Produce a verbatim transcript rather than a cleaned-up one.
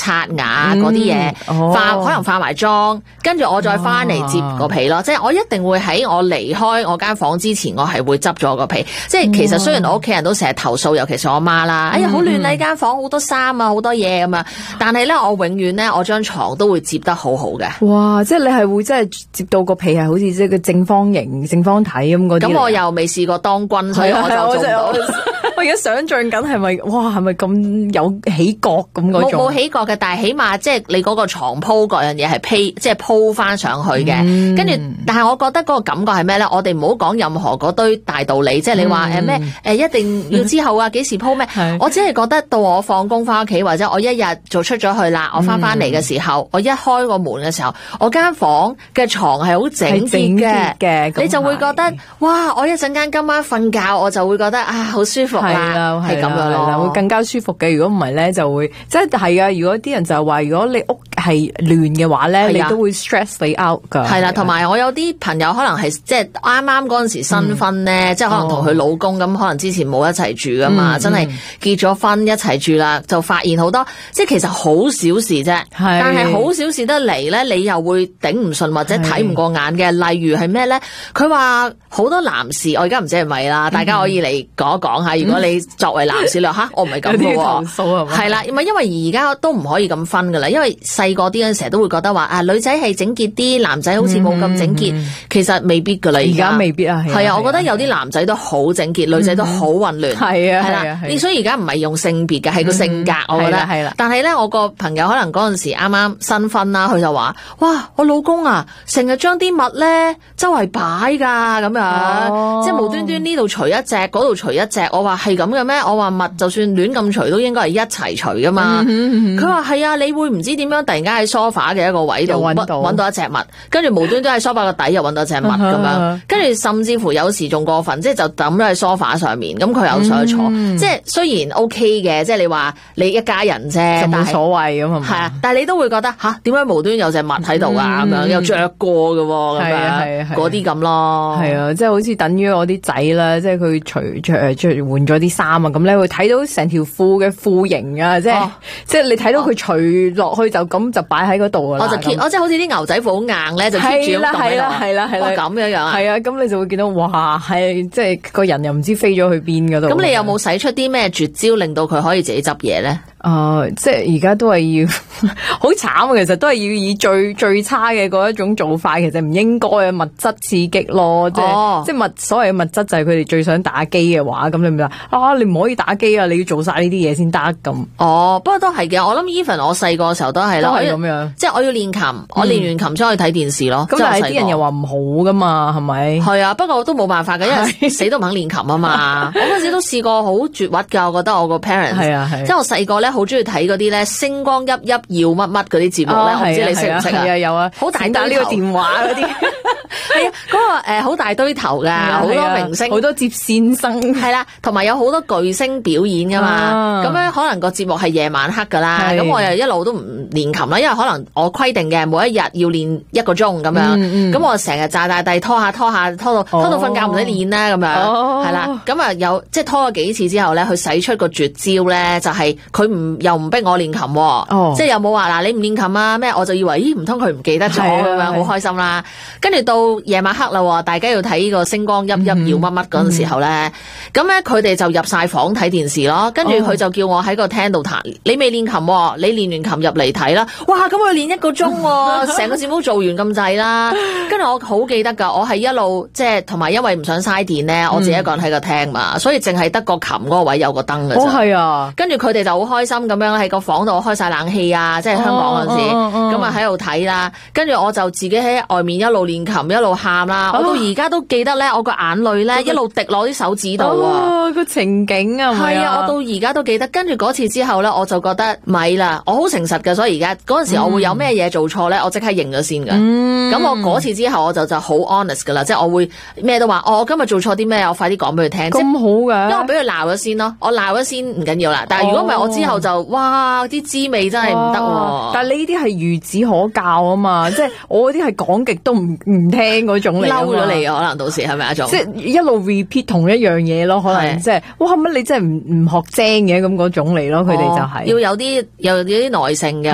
刷牙嗰啲嘢，化可能化埋妝，跟住我再翻嚟接個被咯。即係我一定會喺我離開我間房之前，我係會執咗個被。即係其實雖然我屋企人都成日投訴，尤其是我媽啦，哎呀好亂啊！呢間房好多衫啊，好多嘢咁啊。但係咧，我永遠咧，我張床都會接得好好嘅。 哇！即係你係會真係接到個被係好似即係個正方形、正方體咁嗰啲。 咁我又未試過當軍，所以我就做唔到。 我而家想象緊係咪哇？係咪咁有起角咁嗰種？ 冇冇起角嘅，但係起碼即係你嗰個床鋪嗰樣嘢係披即係鋪翻上去嘅。跟住、嗯，但係我覺得嗰個感覺係咩咧？我哋唔好講任何嗰堆大道理，即係你話誒咩誒一定要之後啊幾時鋪咩？我只係覺得到我放工翻屋企或者我一日就出咗去啦，我翻翻嚟嘅時候，嗯、我一開個門嘅時候，我間房嘅床係好整潔嘅，你就會覺得哇！我一陣間今晚瞓覺，我就會覺得啊好舒服。係啦，係咁樣咯，會更加舒服嘅。如果唔係咧，就會即係係啊。如果啲人就係話，如果你屋係亂嘅話咧，你都會 stress 你 out 噶。係啦，同埋我有啲朋友可能係即係啱啱嗰陣時新婚咧，嗯、即係可能同佢老公咁，哦、可能之前冇一齊住噶嘛，嗯、真係結咗婚一齊住啦，就發現好多即係其實好小事啫，但係好小事得嚟咧，你又會頂唔順或者睇唔過眼嘅。例如係咩咧？佢話好多男士，我而家唔知係咪啦，大家可以嚟講一講下。如果你作為男士咧，吓我唔係咁嘅喎，係啦，唔係因為而家都唔可以咁分噶啦，因為細個啲嗰陣成日都會覺得話啊，女仔係整潔啲，男仔好似冇咁整潔，嗯、其實未必噶啦，而家未必啊，係啊，我覺得有啲男仔都好整潔，女仔都好混亂，係啊，係啦，所以而家唔係用性別嘅，係個性格，我覺得係啦。但係咧，我個朋友可能嗰陣時啱啱新婚啦，佢就話：哇，我老公啊，成日將啲襪咧周圍擺噶，咁樣，哦、即係無端端呢度除一隻，嗰度除一隻，我話係咁嘅咩？我話襪就算亂咁除都應該係一齊除噶嘛。佢話係啊，你會唔知點樣突然間喺梳化嘅一個位度揾到揾到一隻襪，跟住無端端喺梳化個底又揾到一隻襪咁樣，跟住甚至乎有時仲過分，即係就抌咗喺梳化上面，咁佢又上去坐，嗯、即係雖然 OK 嘅，即係你話你一家人啫， 就冇所謂咁係啊，但係你都會覺得吓點解無端有隻襪喺度啊咁樣，又着過嘅咁樣，嗰啲咁咯，係啊，即係好似等於我啲仔啦，即係佢除着着換咗啲衫啊，咁咧會睇到成條褲嘅褲型啊，即係、哦、即係你睇到佢除落去就咁就擺喺嗰度啊，我就我即係好似啲牛仔褲好硬咧，就 keep 住咁喺度，係啦係啦，咁樣樣啊，係啊，咁你就會見到哇，係即係個人又唔知飛咗去邊嗰度。咁你有冇使出啲咩絕招令到佢可以自己執嘢咧？誒、呃，即係而家都係要好慘啊！其實都係要以最最差嘅嗰一種做法，其實唔應該嘅物質刺激咯，即係、哦、即係物所謂嘅物質就係佢哋最想打機嘅話，咁你咪話啊，你唔可以打機啊，你要做晒呢啲嘢先得咁。哦，不過都係嘅，我諗 even 我細個嘅時候都係咯，都係咁樣，即係我要練琴，嗯、我練完琴先可以睇電視咯。咁、嗯、但係啲人又話唔好噶嘛，係咪？係啊，不過我都冇辦法嘅，因為死都唔肯練琴啊嘛。我嗰陣時都試過好絕屈噶，我覺得我個 parents 係啊係，即係我細個咧。好中意睇嗰啲咧星光熠熠耀乜乜嗰啲節目咧，我唔知你識唔識啊？係啊，有啊，好大打呢個電話嗰啲，係啊，嗰個誒好大堆頭噶，好多明星，好多接線生，係啦，同埋有好多巨星表演噶嘛。咁樣可能個節目係夜晚黑噶啦，咁我又一路都唔練琴啦，因為可能我規定嘅每一日要練一個鐘咁樣，咁我成日詐大弟拖下拖下拖到拖到瞓覺唔使練啦，咁樣係啦，咁啊有即係拖咗幾次之後咧，佢使出個絕招咧，就係佢唔。又唔逼我練琴，哦、即係又冇話嗱你唔練琴啊咩？我就以為咦唔通佢唔記得咗咁樣，好開心啦。跟住到夜晚黑啦，大家要睇呢個星光熠熠耀乜乜嗰陣時候咧，咁咧佢哋就入晒房睇電視咯。跟住佢就叫我喺個廳度彈，哦、你未練琴，你練完琴入嚟睇啦。哇！咁我練一個鐘，成個節目做完咁滯啦。跟住我好記得噶，我係一路即係同埋因為唔想嘥電咧，我自己一個人喺個廳嘛，嗯、所以淨係得個琴嗰個位有個燈嘅啫。哦，係啊。跟住佢哋就好開心咁樣喺個房度開晒冷氣啊，即係香港嗰陣時，咁啊喺度睇啦。跟住我就自己喺外面一路練琴一路喊啦。哦、我到而家都記得咧，我個眼淚咧一路滴落啲手指度啊。哦，個情景啊，係啊，我到而家都記得。跟住嗰次之後咧，我就覺得咪啦，我好誠實嘅，所以而家嗰陣時我會有咩嘢做錯咧，我即刻認咗先噶。咁、嗯、我嗰次之後我就就好 honest 噶啦，即係我會咩都話，哦，我今日做錯啲咩，我快啲講俾佢聽。咁好嘅，因為我俾佢鬧咗先咯，我鬧咗先唔緊要啦。但係如果唔係我之後就哇啲滋味真係唔得喎。但係呢啲係孺子可教啊嘛，即係我嗰啲係講極都唔唔聽嗰種嚟，嬲咗你可能到時係咪一種？即係一路 repeat 同一樣嘢咯，可能即係哇乜你真係唔唔學精嘅咁嗰種嚟咯，佢哋就係要有啲有有啲耐性嘅。